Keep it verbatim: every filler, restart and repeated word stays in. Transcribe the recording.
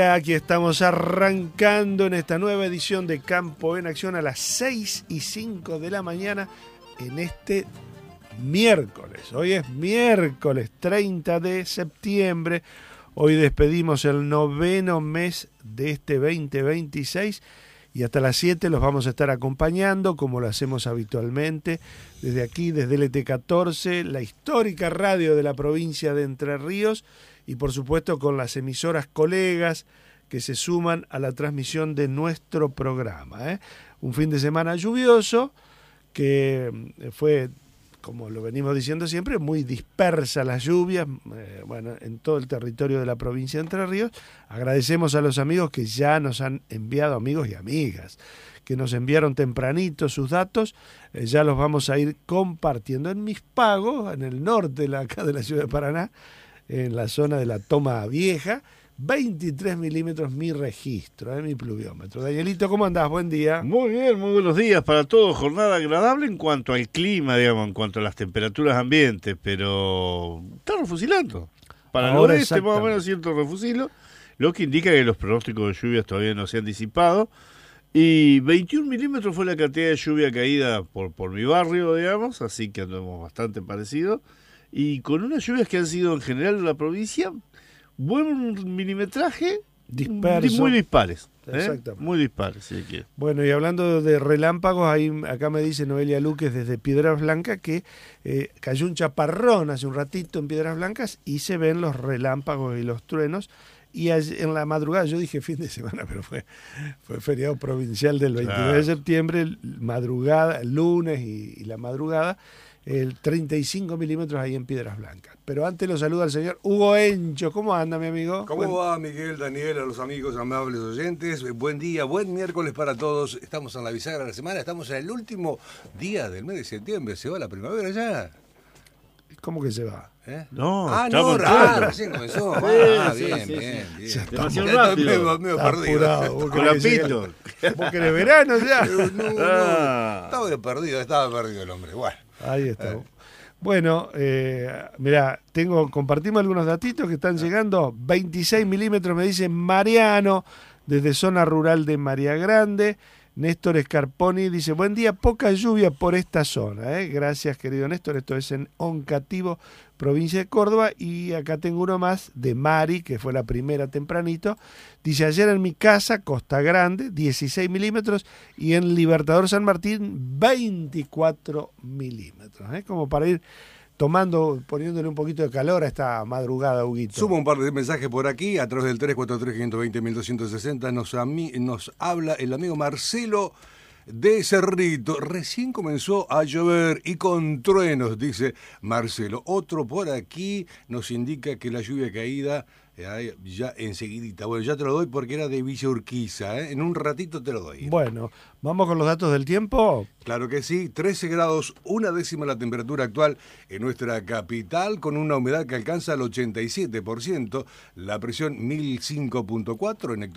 Aquí estamos arrancando en esta nueva edición de Campo en Acción a las seis y cinco de la mañana en este miércoles. Hoy es miércoles treinta de septiembre. Hoy despedimos el noveno mes de este veinte veintiséis y hasta las siete los vamos a estar acompañando como lo hacemos habitualmente desde aquí, desde L T catorce, la histórica radio de la provincia de Entre Ríos, y por supuesto con las emisoras colegas que se suman a la transmisión de nuestro programa, ¿eh? Un fin de semana lluvioso que fue, como lo venimos diciendo siempre, muy dispersa las lluvias, eh, bueno, en todo el territorio de la provincia de Entre Ríos. Agradecemos a los amigos que ya nos han enviado, amigos y amigas, que nos enviaron tempranito sus datos, eh, ya los vamos a ir compartiendo. En Mis Pagos, en el norte de la, acá de la ciudad de Paraná, en la zona de la Toma Vieja, veintitrés milímetros mi registro, eh, mi pluviómetro. Danielito, ¿cómo andás? Buen día. Muy bien, muy buenos días para todos. Jornada agradable en cuanto al clima, digamos, en cuanto a las temperaturas ambientes, pero está refusilando. Para el oeste más o menos cierto refusilo, lo que indica que los pronósticos de lluvias todavía no se han disipado. Y veintiún milímetros fue la cantidad de lluvia caída por, por mi barrio, digamos, así que andamos bastante parecidos. Y con unas lluvias que han sido en general en la provincia, buen milimetraje, disperso, muy dispares. ¿eh? Exactamente. Muy dispares, si quiere. Bueno, y hablando de relámpagos, ahí acá me dice Noelia Luques desde Piedras Blancas que eh, cayó un chaparrón hace un ratito en Piedras Blancas y se ven los relámpagos y los truenos. Y en la madrugada, yo dije fin de semana, pero fue, fue feriado provincial del veintidós claro. de septiembre, madrugada, lunes y, y la madrugada, el treinta y cinco milímetros ahí en Piedras Blancas. Pero antes lo saluda el señor Hugo Encho. ¿Cómo anda, mi amigo? ¿Cómo buen... va, Miguel, Daniel, a los amigos amables oyentes? Buen día, buen miércoles para todos. Estamos en la bisagra de la semana, estamos en el último día del mes de septiembre. ¿Se va la primavera ya? ¿Cómo que se va? ¿Eh? No, ah, no, ah, recién comenzó. Ah, sí, bien, sí, bien, sí. bien. Demasiado rápido. Me he perdido. Con la pito. ¿Vos querés verano ya? No, no, ah. Estaba perdido, estaba perdido el hombre. Bueno. Ahí está. Eh. Bueno, eh, mirá, tengo, compartimos algunos datitos que están llegando. veintiséis milímetros, me dice Mariano, desde zona rural de María Grande. Néstor Scarponi dice, buen día, poca lluvia por esta zona. ¿eh? Gracias, querido Néstor. Esto es en Oncativo, provincia de Córdoba. Y acá tengo uno más de Mari, que fue la primera tempranito. Dice, ayer en mi casa, Costa Grande, dieciséis milímetros. Y en Libertador San Martín, veinticuatro milímetros. ¿eh? Como para ir tomando, poniéndole un poquito de calor a esta madrugada, Huguito. Sumo un par de mensajes por aquí, a través del tres cuatro tres, cinco dos cero, uno dos seis cero, nos, ami, nos habla el amigo Marcelo de Cerrito. Recién comenzó a llover y con truenos, dice Marcelo. Otro por aquí nos indica que la lluvia caída eh, ya enseguidita. Bueno, ya te lo doy porque era de Villa Urquiza, ¿eh? En un ratito te lo doy. Bueno, ¿vamos con los datos del tiempo? Claro que sí, trece grados, una décima la temperatura actual en nuestra capital, con una humedad que alcanza el ochenta y siete por ciento, la presión mil cinco punto cuatro en